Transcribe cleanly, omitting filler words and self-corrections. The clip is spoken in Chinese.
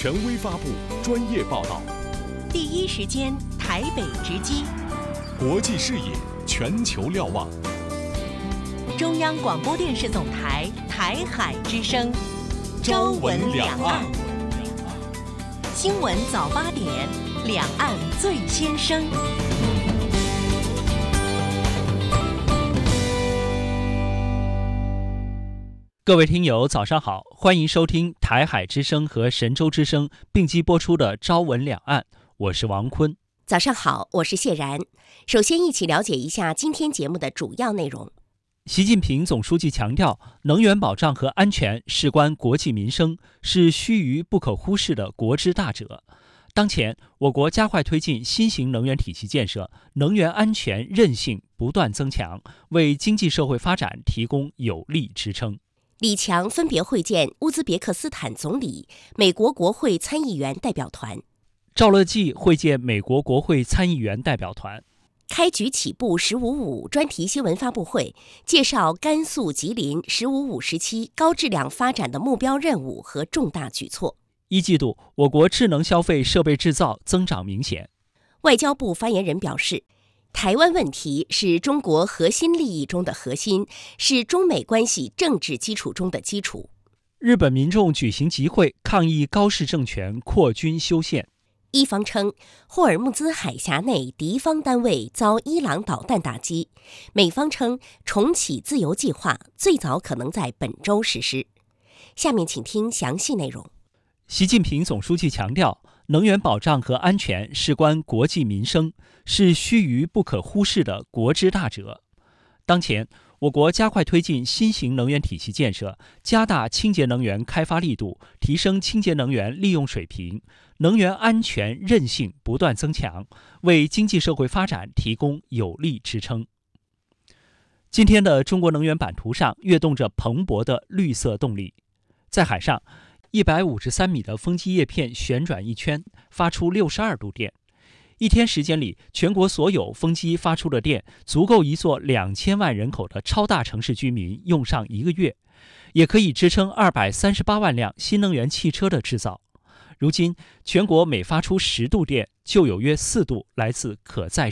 权威发布，专业报道， 第一时间台北直击， 国际视野，全球瞭望。 中央广播电视总台台海之声，朝闻两岸。新闻早8点，两岸最先声。 各位听友早上好，欢迎收听台海之声和神州之声并机播出的朝闻两岸，我是王坤。 早上好，我是谢然。首先一起了解一下今天节目的主要内容。 习近平总书记强调，能源保障和安全事关国计民生，是须臾不可忽视的国之大责。当前，我国加快推进新型能源体系建设，能源安全韧性不断增强，为经济社会发展提供有力支撑。 李强分别会见乌兹别克斯坦总理、美国国会参议员代表团。 赵乐际会见美国国会参议员代表团。 开局起步“15+5”专题新闻发布会，介绍甘肃、吉林“15+5”时期高质量发展的目标任务和重大举措。 一季度，我国智能消费设备制造增长明显。 外交部发言人表示，台湾问题是中国核心利益中的核心，是中美关系政治基础中的基础。 日本民众举行集会抗议高市政权扩军修宪。 伊方称，霍尔木兹海峡内敌方单位遭伊朗导弹打击，美方称重启自由计划最早可能在本周实施。下面请听详细内容。 习近平总书记强调，能源保障和安全事关国计民生，是须臾不可忽视的国之大责。当前，我国加快推进新型能源体系建设，加大清洁能源开发力度，提升清洁能源利用水平，能源安全韧性不断增强，为经济社会发展提供有力支撑。今天的中国能源版图上跃动着蓬勃的绿色动力。在海上，153米的风机叶片旋转一圈，发出62度电。一天时间里，全国所有风机发出的电足够一座2000万人口的超大城市居民用上1个月，也可以支撑238万辆新能源汽车的制造。如今，全国每发出10度电，就有约4度来自可再